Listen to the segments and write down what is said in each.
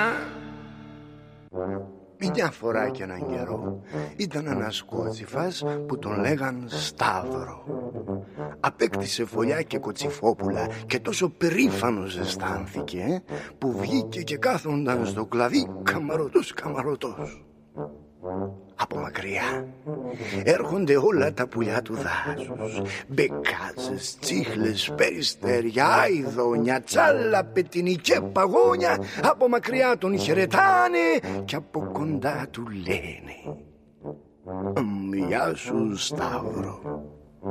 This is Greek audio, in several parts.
Μια φορά και έναν καιρό ήταν ένας κότσιφας που τον λέγαν Σταύρο. Απέκτησε φωλιά και κοτσιφόπουλα και τόσο περήφανος αισθάνθηκε που βγήκε και κάθονταν στο κλαδί καμαρωτός. Από μακριά έρχονται όλα τα πουλιά του δάσους, μπεκάζες, τσίχλες, περιστέρια, άιδονια, τσάλα, πετινή και παγόνια. Από μακριά τον χαιρετάνε και από κοντά του λένε «Γεια σου Σταύρο».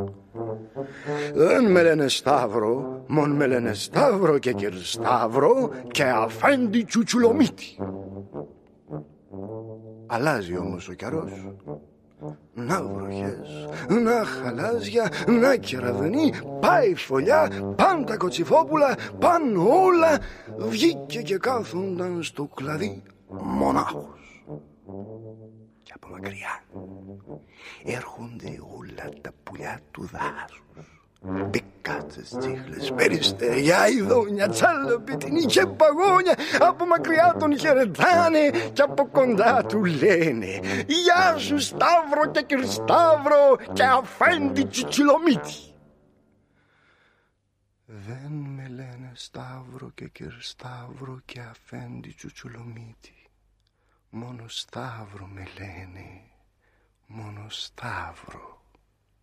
Δεν με λένε Σταύρο, μον με λένε Σταύρο και Κυρσταύρο και αφέντη Τσουτσουλομίτη. Αλλάζει όμως ο καιρός. Να βροχές, να χαλάζια, να κεραυνή, πάει φωλιά, παν τα κοτσιφόπουλα, παν όλα. Βγήκε και κάθονταν στο κλαδί μονάχος. Και από μακριά έρχονται όλα τα πουλιά του δάσους, μπεκάτσες, τσίχλες, περιστέρια, ειδόνια, τσάλα, πετινή και παγόνια. Από μακριά τον χαιρετάνε και από κοντά του λένε «Γεια σου Σταύρο και Κυρσταύρο και αφέντη Τσουτσουλομίτη». Δεν με λένε Σταύρο και Κυρσταύρο και αφέντη Τσουτσουλομίτη. Μόνο Σταύρο με λένε, μόνο Σταύρο.